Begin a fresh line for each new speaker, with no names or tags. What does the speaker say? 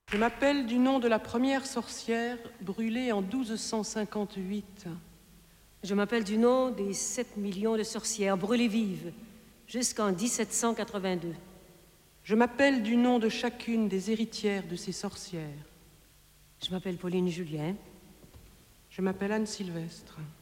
Je m'appelle du nom de la première sorcière brûlée en 1258.
Je m'appelle du nom des 7 millions de sorcières brûlées vives jusqu'en 1782.
Je m'appelle du nom de chacune des héritières de ces sorcières.
Je m'appelle Pauline Julien.
Je m'appelle Anne Sylvestre.